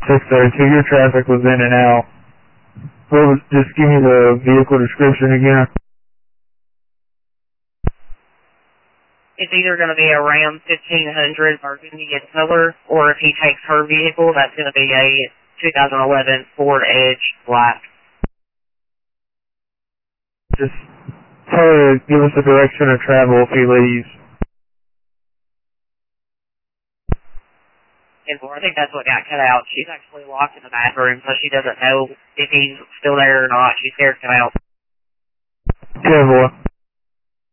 632, your traffic was in and out. Just give me the vehicle description again. It's either going to be a Ram 1500 burgundy in color, or if he takes her vehicle, that's going to be a 2011 Ford Edge black. Just tell her to give us a direction of travel if he leaves. I think that's what got cut out. She's actually locked in the bathroom, so she doesn't know if he's still there or not. She's scared to come out. Good boy.